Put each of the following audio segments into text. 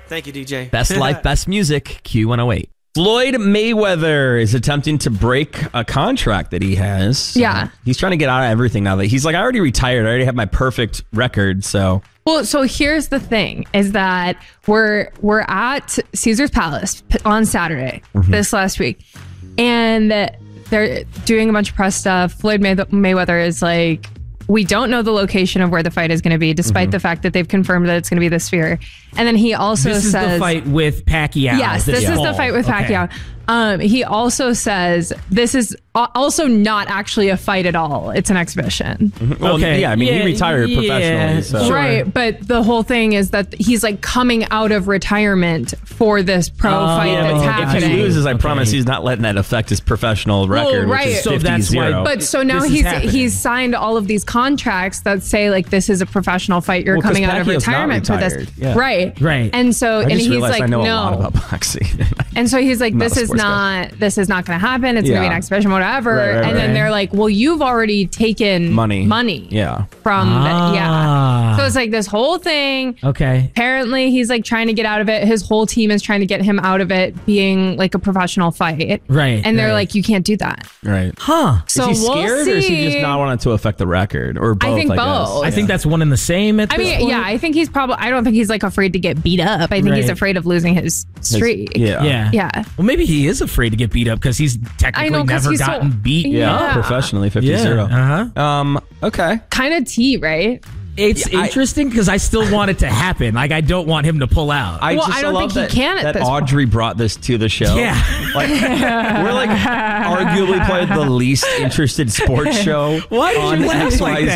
Thank you, DJ. Best life, best music, Q108. Floyd Mayweather is attempting to break a contract that he has. Yeah. He's trying to get out of everything now that he's like, I already retired. I already have my perfect record. So Well, so here's the thing is that we're at Caesar's Palace on Saturday, this last week. And they're doing a bunch of press stuff. Floyd Mayweather is like, we don't know the location of where the fight is going to be, despite the fact that they've confirmed that it's going to be the Sphere. And then he also This says... is the fight with Pacquiao. Yes, this is the fight with Pacquiao. He also says this is also not actually a fight at all. It's an exhibition. well, yeah, I mean, he retired professionally. So. Right, but the whole thing is that he's like coming out of retirement for this pro fight that's happening. If he loses, I promise he's not letting that affect his professional record, right. which is So 50-0. that's why- But so now he's signed all of these contracts that say like this is a professional fight. You're coming out of Pacquiao's not retirement for this, retired. Yeah. right? And so I just he's realized like, I know no. a lot about boxing. And so he's like, Not this a is sports not going to happen. It's going to be an exhibition, whatever. Right, and then they're like, well, you've already taken money. Yeah. From so it's like this whole thing. Okay. Apparently he's like trying to get out of it. His whole team is trying to get him out of it being like a professional fight. Right. And they're like, you can't do that. Right. Huh. So is he we'll scared see. or is he just not wanting to affect the record? Or both, I think guess. both. I think that's one and the same at I this mean, point. yeah, I think he's probably, I don't think he's like afraid to get beat up. I think he's Right. afraid of losing his streak. Yeah. Well, maybe he is afraid to get beat up because he's technically never gotten beat. Yeah, professionally, 50-0. Uh-huh. Okay. Kind of T, right? It's interesting because I still want it to happen. Like, I don't want him to pull out. I don't think he can at that this point. Audrey brought this to the show. Yeah. Like, we're like arguably probably the least interested sports show Why did on you laugh like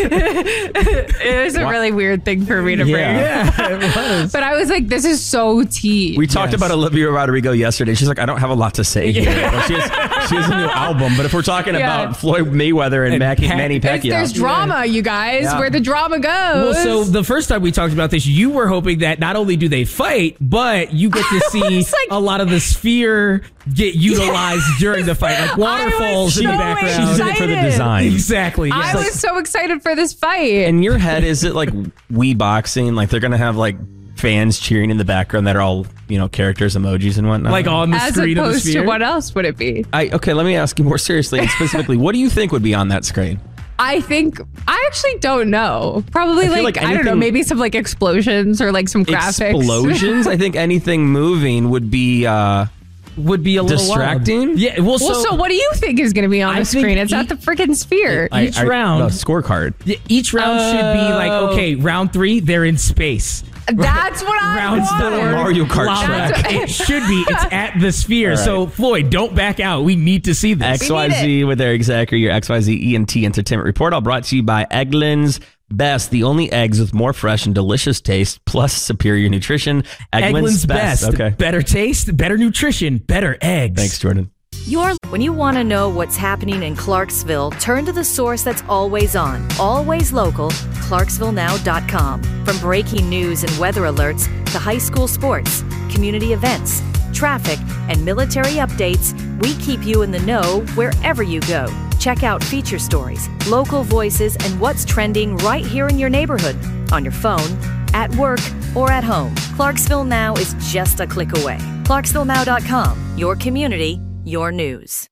XYZ. It was a really weird thing for me to bring. Yeah, it was. But I was like, this is so T. We talked about Olivia Rodrigo yesterday. She's like, I don't have a lot to say here. Well, she has a new album, but if we're talking about Floyd Mayweather and Manny Pacquiao, There's drama, you guys, where the drama goes. Well, so the first time we talked about this, you were hoping that not only do they fight, but you get to see a lot of the Sphere get utilized during the fight, like waterfalls in the background. She's in it for the design. Exactly. I was so excited for this fight. In your head, is it like Wii Boxing? Like they're going to have like fans cheering in the background that are all, characters, emojis and whatnot? Like on the As screen of the opposed to Sphere? what else would it be? Okay, let me ask you more seriously and specifically, what do you think would be on that screen? I actually don't know. Probably I feel like like I don't know, anything- maybe some like explosions or like some graphics. Explosions? I think anything moving would be a little distracting. wild. Yeah. Well, so what do you think is going to be on the screen? It's at the freaking Sphere. Each round, the scorecard. Each round should be like, okay, round 3, they're in space. That's what I Round want. 4, Mario Kart lava. track. It should be. It's at the Sphere. All right. So Floyd, don't back out. We need to see this. XYZ with Eric Zachary, your XYZ ENT Entertainment Report, all brought to you by Eggland's Best, the only eggs with more fresh and delicious taste, plus superior nutrition. Eggland's Best. Okay. Better taste, better nutrition, better eggs. Thanks, Jordan. When you want to know what's happening in Clarksville, turn to the source that's always on, always local, ClarksvilleNow.com. From breaking news and weather alerts to high school sports, community events, traffic, and military updates, we keep you in the know wherever you go. Check out feature stories, local voices, and what's trending right here in your neighborhood, on your phone, at work, or at home. Clarksville Now is just a click away. ClarksvilleNow.com, your community, your news.